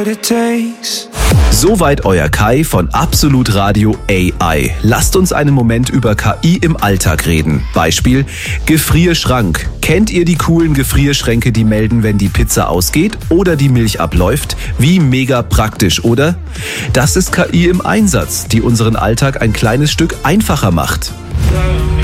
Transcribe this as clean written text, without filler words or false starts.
what it takes. Soweit euer Kai von Absolut Radio AI. Lasst uns einen Moment über KI im Alltag reden. Beispiel Gefrierschrank. Kennt ihr die coolen Gefrierschränke, die melden, wenn die Pizza ausgeht oder die Milch abläuft? Wie mega praktisch, oder? Das ist KI im Einsatz, die unseren Alltag ein kleines Stück einfacher macht.